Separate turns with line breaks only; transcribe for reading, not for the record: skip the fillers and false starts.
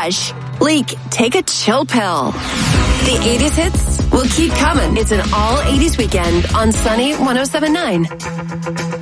rush. Leak, take a chill pill. The 80s hits will keep coming. It's an all 80s weekend on Sunny 107.9.